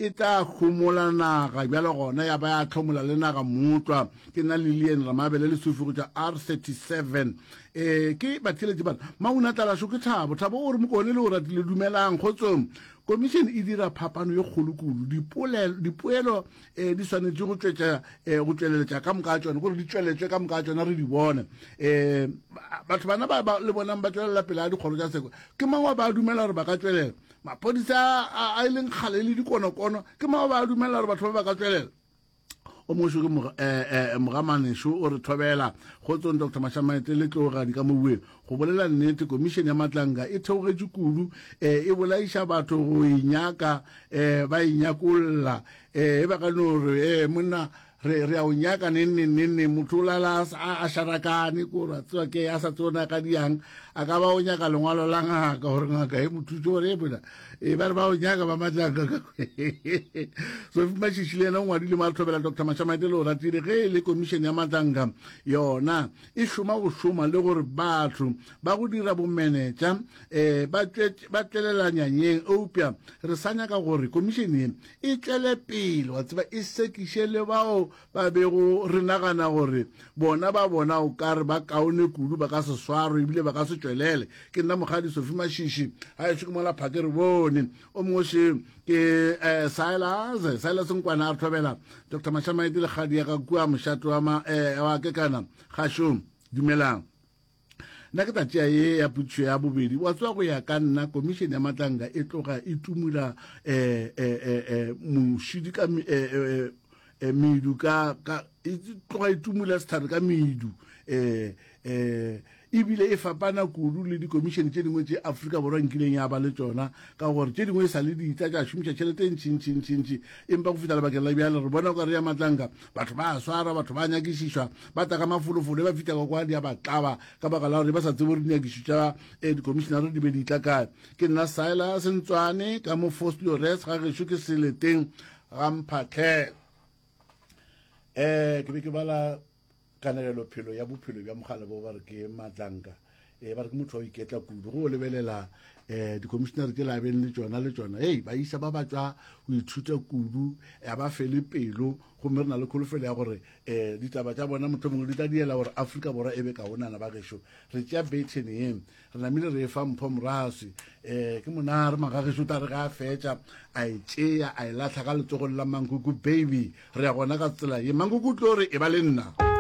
e tla humola naga bjalo gona ya ba ya tlhomola le naga motlwa ke nna Lilian Ramabele le Sufi go tja R37 ke batheletši bana mauna tlalasho ke Thabo o re mokone le o ratile dumelang kgotsong Commission e dira phapano ye kgolokolo dipoelo di swanetše go tšweleletša ka moka tšone gore di tšweletšwe ka moka tšona re di bone batho bana ba le bonang ba tšwelela pele a dikgoro tša seko ke mangwa ba dumela gore ba ka tšwelela mapodisa a leng kgale le dikonokono ke mangwa ba dumela gore batho ba ka tšwelela o mošo ke Mogamanesho o re thobela kgotsong Dr. Mashamaete le Tlogadi ka mobueng go bolela nnete Commission ya Matlanga e theogetše kudu e bolaiša batho go inyaka ba inyakolla e ba ka no re monna re a o nyaka nenne motho lala a sharakane kora tswa ke a sa tsona ka diang a ka ba o nyaka lengwalo la ngaka gore ngaka e mothutse gore e bona e ba o nyaka ba Matlanga ka so mashishile na ngwadile ma thobela Dr. Mashamaete le o ratile ge le Commission ya Matlanga yona e šoma go šoma le gore batho ba go dira bo manager ba tlelela nyanyeng opia re sanya ka gore Commission e tlele pele wa tseba e sekišele bao ba bego re nagana gore bona o kare ba kaone kudu ba ka se swaro ebile ba ka se tšwelele ke nna mogadi Sophie Mashishi a e šokomola phakere bone o mongwe ke Silas Nkwana a thobela Dr. Mashamaete le kgadi ya ka kua mošato wa ke kana kgašong dumelang nna ke tatšea ye ya putšo ya bobedi wa tswa go ya ka nna Commission ya Matlanga e tloga e tumula mošidi ka medu ka e tloga e tumula sethare ka medu ebile e fapana kudu le di-commission tše dingwe tše Afrika Borwa nkileng ya ba le tšona ka gore tše dingwe e sa le diitla tša šomiša tšhelete ntšintšintšintši empa go fita lebakeng la bjale re bona ka re ya Matlanga batho ba swara batho ba nyakišišwa ba taka mafolofolo ba fita ka kwa di a ba tlaba ka baka la gore ba sa tsebe re dinyakišo tša di-commissionare di be di itla kae ke nna Silas Ntswane ka mo Fostliores ga gešo ke Seleteng Gamphatlhe ke be ke bala kanelelo phelo ya bophelo bja mogala bo ba re ke Matlanga ba re ke motho wa iketla kudu go lebelela di-commissionare tše labeng le tšona ba isa ba batswa go ithuta kudu ya ba fele pelo gomme re na le kholofelo ya gore ditaba tša bona motho mongwe di tla diela gore Afrika Borwa e be kaonana ba gešo re tšea baton ye re namile re e fa Mpho Morasi ke monare magagešo ta re ga a fetša a e tšea a e latlha ka letsogong la Mankuku baby re ya gona ka tsela ye Mankuku tlo re e ba le nna